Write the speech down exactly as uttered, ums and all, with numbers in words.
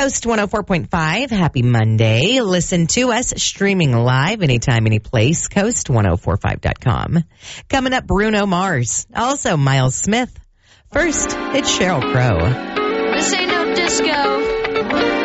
Coast one oh four point five. Happy Monday. Listen to us streaming live anytime, any place. coast ten forty-five dot com. Coming up, Bruno Mars. Also, Miles Smith. First, it's Sheryl Crow. This ain't no disco.